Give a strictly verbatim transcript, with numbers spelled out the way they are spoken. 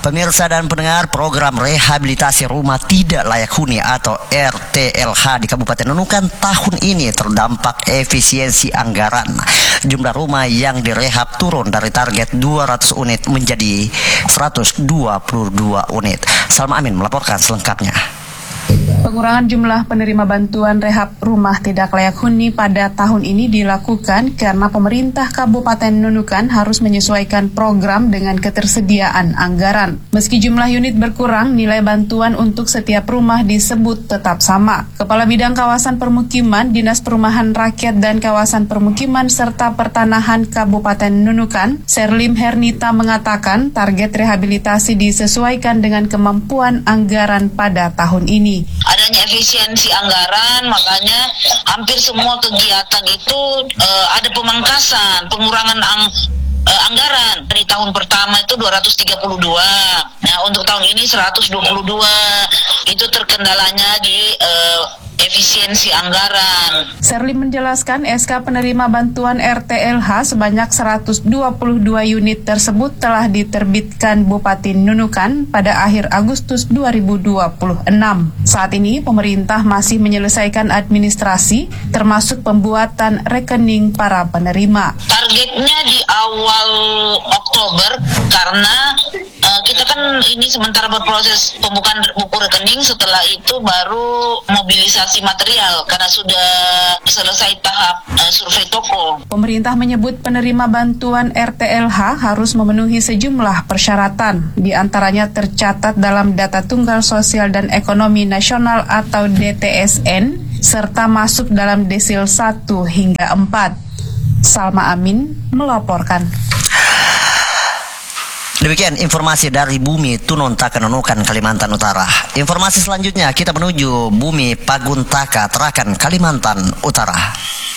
Pemirsa dan pendengar, program rehabilitasi rumah tidak layak huni atau R T L H di Kabupaten Nunukan tahun ini terdampak efisiensi anggaran. Jumlah rumah yang direhab turun dari target dua ratus unit menjadi seratus dua puluh dua unit. Salma Amin melaporkan selengkapnya. Pengurangan jumlah penerima bantuan rehab rumah tidak layak huni pada tahun ini dilakukan karena pemerintah Kabupaten Nunukan harus menyesuaikan program dengan ketersediaan anggaran. Meski jumlah unit berkurang, nilai bantuan untuk setiap rumah disebut tetap sama. Kepala Bidang Kawasan Permukiman, Dinas Perumahan Rakyat dan Kawasan Permukiman serta Pertanahan Kabupaten Nunukan, Serlim Hernita mengatakan target rehabilitasi disesuaikan dengan kemampuan anggaran pada tahun ini. Adanya efisiensi anggaran, makanya hampir semua kegiatan itu uh, ada pemangkasan, pengurangan ang, uh, anggaran. Dari tahun pertama itu dua ratus tiga puluh dua, nah untuk tahun ini seratus dua puluh dua. Itu terkendalanya di uh, efisiensi anggaran. Serlim menjelaskan S K penerima bantuan R T L H sebanyak seratus dua puluh dua unit tersebut telah diterbitkan Bupati Nunukan pada akhir Agustus dua ribu dua puluh enam. Saat ini pemerintah masih menyelesaikan administrasi termasuk pembuatan rekening para penerima. Targetnya di awal Oktober karena uh, kita kan ini sementara berproses pembukaan buku rekening, setelah itu baru mobilisasi material karena sudah selesai tahap uh, survei toko. Pemerintah menyebut penerima bantuan R T L H harus memenuhi sejumlah persyaratan, di antaranya tercatat dalam Data Tunggal Sosial dan Ekonomi Nasional atau D T S N serta masuk dalam desil satu hingga empat. Salma Amin melaporkan. Demikian informasi dari Bumi Tununtaka Nunukan, Kalimantan Utara. Informasi selanjutnya kita menuju Bumi Paguntaka, Tarakan, Kalimantan Utara.